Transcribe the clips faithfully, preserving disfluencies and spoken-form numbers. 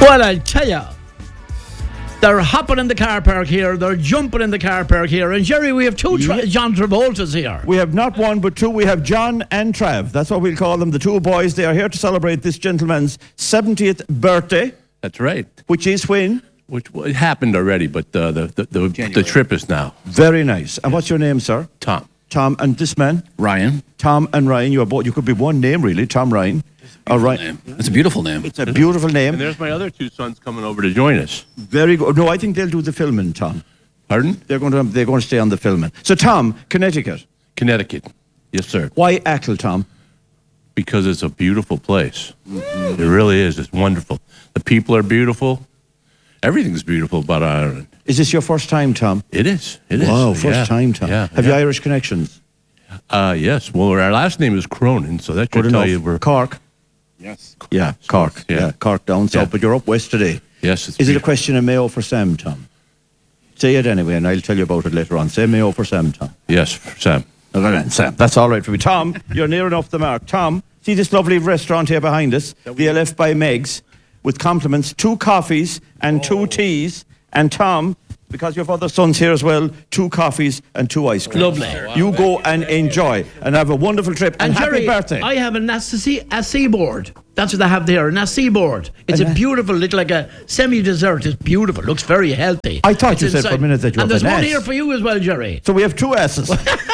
Well, I'll tell you, they're hopping in the car park here, they're jumping in the car park here, and Jerry, we have two tra- Yeah. John Travoltas here. We have not one but two. We have John and Trav. That's what we'll call them, the two boys. They are here to celebrate this gentleman's seventieth birthday. That's right. Which is when? Which well, it happened already, but uh, the the the, the trip is now. Very nice. And what's your name, sir? Tom. Tom, and this man? Ryan. Tom and Ryan. You are both. You could be one name, really. Tom Ryan. All right. Name. It's a beautiful name. It's a beautiful name. And there's my other two sons coming over to join us. Very good. No, I think they'll do the filming, Tom. Pardon? They're going to. They're going to stay on the filming. So, Tom, Connecticut. Connecticut. Yes, sir. Why Achill, Tom? Because it's a beautiful place. Mm-hmm. It really is. It's wonderful. The people are beautiful. Everything's beautiful about Ireland. Is this your first time, Tom? It is. It is. Wow, first yeah. time, Tom. Yeah. Have yeah. you Irish connections? Uh, yes. Well, our last name is Cronin, so that should Good tell enough. you we're... Cork. Yes. Yeah, Cork. Yeah. Yeah, Cork down south, Yeah. but you're up west today. Yes. It's Is it a beautiful. question of Mayo for Sam, Tom? Say it anyway, and I'll tell you about it later on. Say Mayo for Sam, Tom. Yes, Sam. Okay, then, Sam. That's all right for me. Tom, you're near enough the mark. Tom, see this lovely restaurant here behind us, the L F by Meg's, with compliments, two coffees and two teas. And Tom, because you have other sons here as well, two coffees and two ice creams. Lovely. You go and enjoy and have a wonderful trip. And, And happy Jerry, birthday. I have a Nassi a seaboard. That's what they have there, a Nassi board. It's And, a uh, beautiful, little like a semi-dessert. It's beautiful. Looks very healthy. I thought It's you said for a minute that you And have there's an one ass. here for you as well, Jerry. So we have two asses.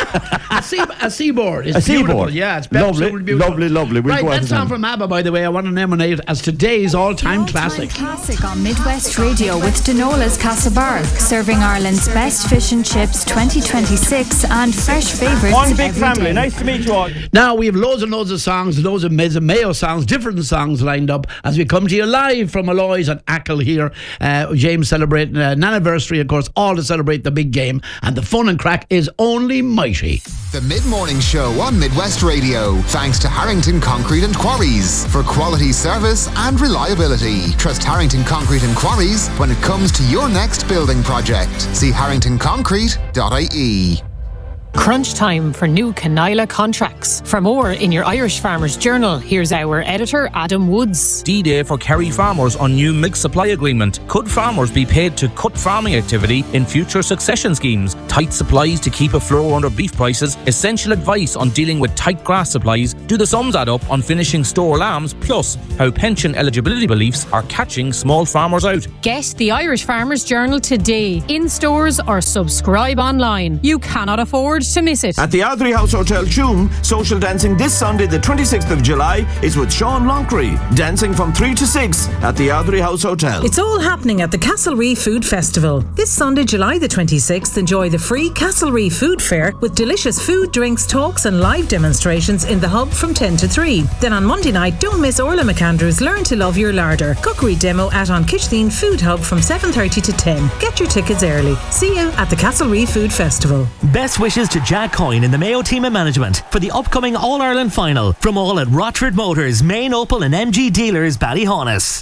A sea a seaboard. It's A beautiful. seaboard. Yeah, it's Lovely, absolutely beautiful. lovely, lovely. We'll right, go out that to song them. from ABBA, by the way, I want to nominate as today's all-time classic. Classic on Midwest Radio with Denola's Castlebar, serving Ireland's best fish and chips twenty twenty-six and fresh favourites One big every family. day. Nice to meet you all. Now, we have loads and loads of songs, loads of Miz and Mayo songs, different songs lined up as we come to you live from Alloy's at Achill here. Uh, James celebrating uh, an anniversary, of course, all to celebrate the big game. And the fun and crack is only mighty. The Mid-Morning Show on Midwest Radio. Thanks to Harrington Concrete and Quarries for quality service and reliability. Trust Harrington Concrete and Quarries when it comes to your next building project. See harrington concrete dot I E. Crunch time for new Canila contracts. For more in your Irish Farmers Journal, here's our editor, Adam Woods. D-Day for Kerry farmers on new milk supply agreement. Could farmers be paid to cut farming activity in future succession schemes? Tight supplies to keep a floor under beef prices. Essential advice on dealing with tight grass supplies. Do the sums add up on finishing store lambs? Plus, how pension eligibility beliefs are catching small farmers out. Get the Irish Farmers Journal today, in stores or subscribe online. You cannot afford to miss it. At the Ardrey House Hotel, Tuam, social dancing this Sunday, the twenty-sixth of July, is with Sean Lonckery. Dancing from three to six at the Ardrey House Hotel. It's all happening at the Castlereagh Food Festival. This Sunday, July the twenty-sixth, enjoy the free Castlereagh Food Fair with delicious food, drinks, talks and live demonstrations in the hub from ten to three. Then on Monday night, don't miss Orla McAndrews' Learn to Love Your Larder cookery demo at An Kitchleen Food Hub from seven thirty to ten. Get your tickets early. See you at the Castlereagh Food Festival. Best wishes to Jack Coyne in the Mayo team of management for the upcoming All-Ireland final from all at Rochford Motors, Main Opel and M G Dealers, Ballyhonus.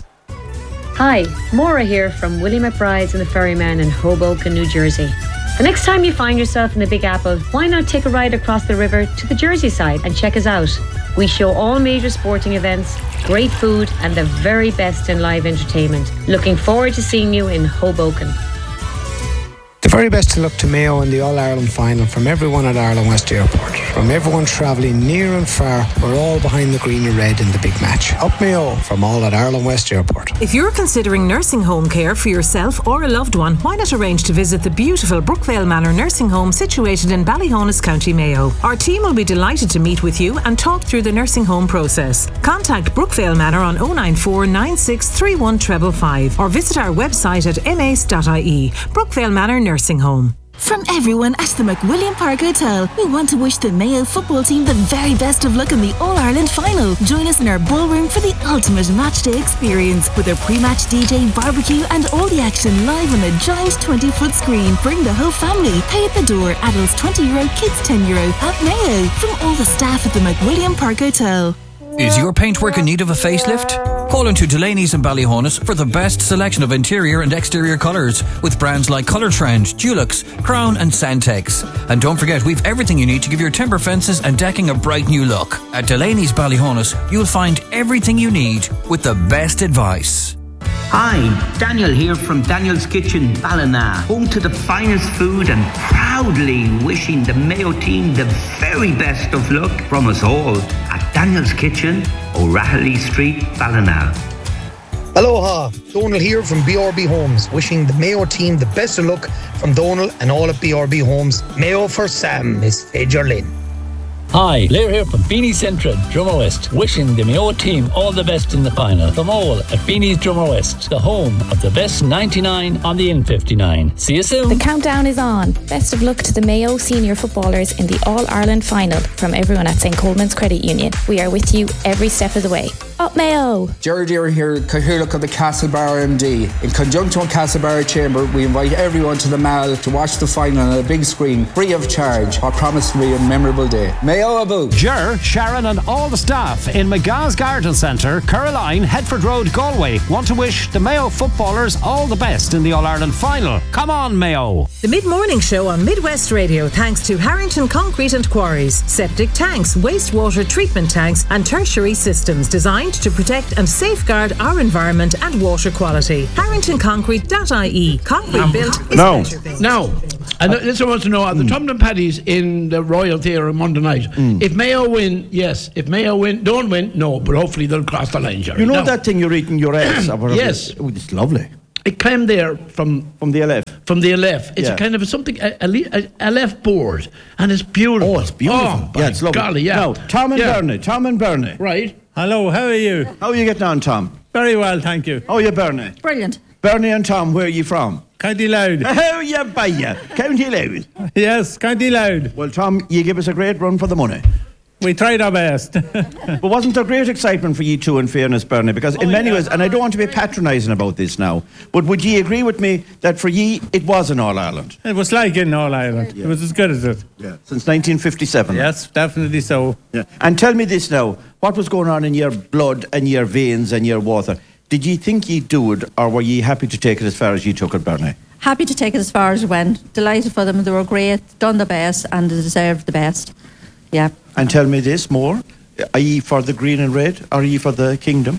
Hi, Maura here from Willie McBride's and the Ferryman in Hoboken, New Jersey. The next time you find yourself in the Big Apple, why not take a ride across the river to the Jersey side and check us out? We show all major sporting events, great food and the very best in live entertainment. Looking forward to seeing you in Hoboken. The very best to look to Mayo in the All-Ireland final from everyone at Ireland West Airport. From everyone travelling near and far, we're all behind the green and red in the big match. Up Mayo from all at Ireland West Airport. If you're considering nursing home care for yourself or a loved one, why not arrange to visit the beautiful Brookvale Manor Nursing Home situated in Ballyhonus, County Mayo. Our team will be delighted to meet with you and talk through the nursing home process. Contact Brookvale Manor on oh nine four nine six three one five five five or visit our website at m a c e dot i e. Brookvale Manor Nursing Home. From everyone at the McWilliam Park Hotel, we want to wish the Mayo football team the very best of luck in the All-Ireland final. Join us in our ballroom for the ultimate matchday experience with a pre-match D J, barbecue and all the action live on a giant twenty-foot screen. Bring the whole family. Pay at the door. Adults twenty euro, kids ten euro at Mayo. From all the staff at the McWilliam Park Hotel. Is your paintwork in need of a facelift? Call into Delaney's in Ballyhonus for the best selection of interior and exterior colours with brands like Colour Trend, Dulux, Crown and Santex. And don't forget, we've everything you need to give your timber fences and decking a bright new look. At Delaney's Ballyhonus, you'll find everything you need with the best advice. Hi, Daniel here from Daniel's Kitchen, Ballina, home to the finest food and proudly wishing the Mayo team the very best of luck from us all at Daniel's Kitchen, O'Rahilly Street, Ballina. Aloha, Donal here from B R B Homes, wishing the Mayo team the best of luck from Donal and all at B R B Homes. Mayo for Sam is Fager Lynn. Hi, Blair here from Beanie's Central, Drummer West, wishing the Mayo team all the best in the final. From all at Beanie's Drummer West, the home of the best ninety-nine on the N fifty-nine. See you soon. The countdown is on. Best of luck to the Mayo senior footballers in the All-Ireland final from everyone at Saint Coleman's Credit Union. We are with you every step of the way. Up Mayo! Jerry Deere here, Cathaoirleach of the Castlebar M D. In conjunction with Castlebar Chamber, we invite everyone to the Mall to watch the final on a big screen, free of charge. I promise to be a memorable day. Mayo about. Ger, Sharon and all the staff in McGah's Garden Centre, Caroline, Headford Road, Galway want to wish the Mayo footballers all the best in the All-Ireland final. Come on, Mayo! The mid-morning show on Midwest Radio thanks to Harrington Concrete and Quarries. Septic tanks, wastewater treatment tanks and tertiary systems designed to protect and safeguard our environment and water quality. harrington concrete dot I E. Concrete built is No. better things. Now, and this I want to know, are the Tumbling Paddies in the Royal Theatre on Monday night? If Mayo win, yes. If Mayo win, don't win, no. But hopefully they'll cross the line, Jerry. You know Now- that thing you're eating your ass? or whatever? Yes. Oh, it's lovely. It came there from from the L F. From the L F. It's Yeah. a kind of a something a, a, le- a L F board, and it's beautiful. Oh, it's beautiful. Oh, yeah, it's lovely. golly, yeah. Now, Tom and Yeah. Bernie. Tom and Bernie. Right. Hello, how are you? How are you getting on, Tom? Very well, thank you. How are you, Bernie? Brilliant. Bernie and Tom, where are you from? County Loud. How you buy you? County Loud. Yes, County Loud. Well, Tom, you give us a great run for the money. We tried our best. But wasn't there great excitement for you two, in fairness, Bernie? Because in Oh, many yeah. ways, and I don't want to be patronising about this now, but would you agree with me that for ye, it was an All-Ireland? It was like in All Ireland. It was as good as it. Yeah. Since nineteen fifty-seven? Yes, definitely so. Yeah. And tell me this now, what was going on in your blood and your veins and your water? Did you think you'd do it, or were you happy to take it as far as you took it, Bernie? Happy to take it as far as it went. Delighted for them. They were great, done the best, and they deserved the best. Yeah. And tell me this more, are you for the green and red, or are you for the kingdom?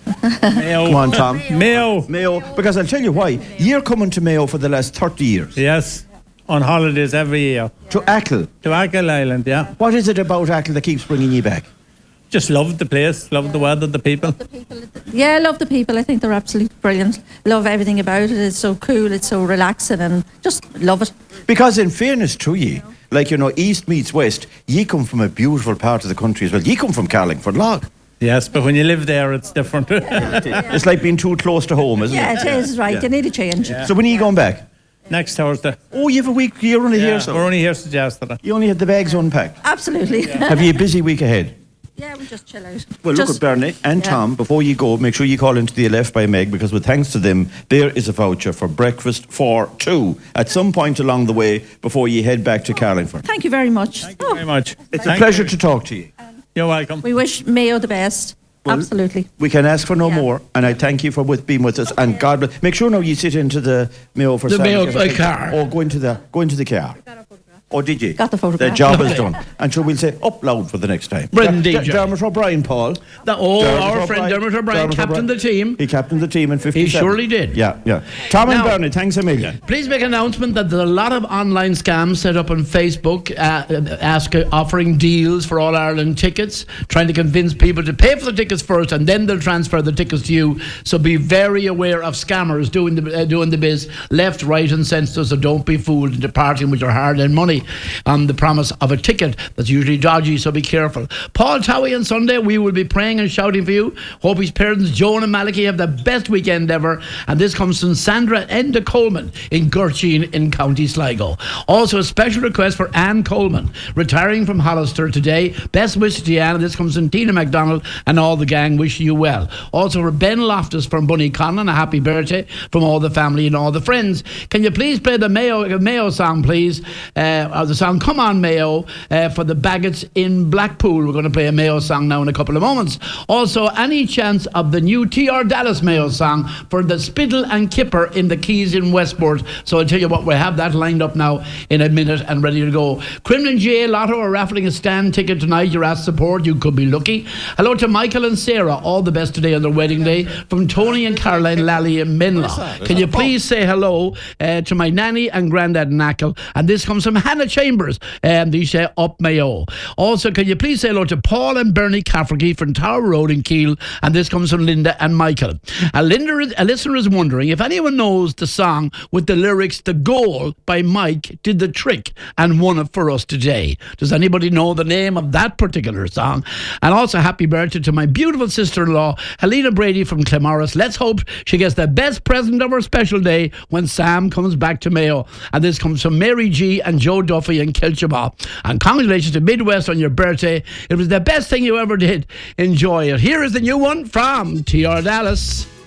Mayo. Come on, Tom. Mayo. Mayo. Because I'll tell you why. You're coming to Mayo for the last thirty years. Yes, on holidays every year. To Achill. To Achill Island, yeah. What is it about Achill that keeps bringing you back? Just loved the place, loved the weather, the people. Yeah, I love the people. I think they're absolutely brilliant. Love everything about it. It's so cool. It's so relaxing, and just love it. Because in fairness to you, like, you know, East meets West, ye come from a beautiful part of the country as well. Ye come from Carlingford Lough. Yes, but when you live there, it's different. It's like being too close to home, isn't Yeah, it? it is, right. Yeah. You need a change. So when are you going back? Next Thursday. Oh, you have a week, you're only Yeah, here, so we're only here since yesterday. you only had the bags unpacked. Absolutely. Have you a busy week ahead? Yeah, we just chill out. Well, just, look at Bernie and yeah. Tom. Before you go, make sure you call into the L F by Meg, because with thanks to them, there is a voucher for breakfast for two at some point along the way before you head back to Carlingford. Thank you very much. Thank you very much. It's Thank a pleasure you. to talk to you. You're welcome. We wish Mayo the best. Well, Absolutely. We can ask for no Yeah. more, and I thank you for with being with us. And God bless. Make sure now you sit into the Mayo for The Sam. Mayo, Get uh, a- car. Or go into the go into the car. Oh, did you? Got the photograph. The job is Okay. done. And so we'll say up loud for the next time. Brendan Der- Der- D J. Dermot O'Brien, Paul. The, oh, Dermot our O'Brien- friend Dermot O'Brien Dermot captained the team. He captained the team in He fifty-seven. surely did. Yeah, yeah. Tom and Now- Bernie, thanks a million. Please make an announcement that there's a lot of online scams set up on Facebook, uh, ask, uh, offering deals for All Ireland tickets, trying to convince people to pay for the tickets first, and then they'll transfer the tickets to you. So be very aware of scammers doing the uh, doing the biz left, right, and centre. So don't be fooled into parting with your hard-earned money on the promise of a ticket that's usually dodgy. So be careful. Paul Towie on Sunday, we will be praying and shouting for you. Hope his parents, Joan and Malachy, have the best weekend ever. And this comes from Sandra Enda Coleman in Gurcheen in County Sligo. Also, a special request for Anne Coleman, retiring from Hollister today. Best wishes to Anne. This comes from Tina MacDonald and all the gang. Wishing you well. Also, for Ben Loftus from Bunny Conlon, a happy birthday from all the family and all the friends. Can you please play the Mayo Mayo song, please? Uh, uh, the song Come On Mayo uh, for the Baggots in Blackpool. We're going to play a Mayo song now in a couple of moments. Also, any chance of the new T R Dallas Mayo song for the Spittle and Kipper in the Keys in Westport. So I'll tell you what, we have that lined up now in a minute and ready to go. Cremlin J Lotto are raffling a stand ticket tonight. You're asked support. You could be lucky. Hello to Michael and Sarah. All the best today on their wedding day from Tony and Caroline Lally in Menla. Can you please say hello uh, to my nanny and granddad in Ackle? And this comes from Hannah Chambers. And they say up Mayo. Also, can you please say hello to Paul and Bernie Cafferty from Tower Road in Keele? And this comes from Linda and Michael. A, Linda, a listener is wondering if anyone knows the song with the lyrics "The Goal" by Mike did the trick and won it for us today. Does anybody know the name of that particular song? And also happy birthday to my beautiful sister-in-law Helena Brady from Clamorris. Let's hope she gets the best present of her special day when Sam comes back to Mayo. And this comes from Mary G and Joe Duffy in Kilchaba. And congratulations to Midwest on your birthday. It was the best thing you ever did. Enjoy it. Here is the new one from T R Dallas.